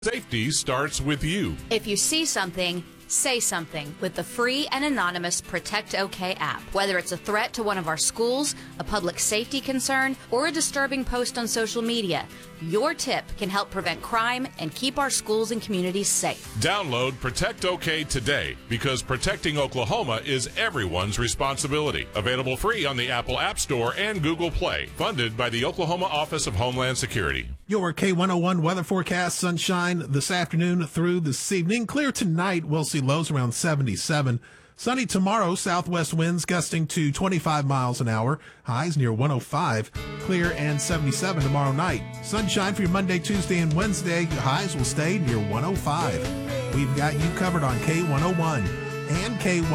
Safety starts with you. If you see something, say something with the free and anonymous Protect OK app. Whether it's a threat to one of our schools, a public safety concern, or a disturbing post on social media, your tip can help prevent crime and keep our schools and communities safe. Download Protect OK today, because protecting Oklahoma is everyone's responsibility. Available free on the Apple App Store and Google Play. Funded by the Oklahoma Office of Homeland Security. Your K101 weather forecast: sunshine this afternoon through this evening. Clear tonight. We'll see lows around 77. Sunny tomorrow, southwest winds gusting to 25 miles an hour. Highs near 105. Clear and 77 tomorrow night. Sunshine for your Monday, Tuesday, and Wednesday. Highs will stay near 105. We've got you covered on K101 and K1.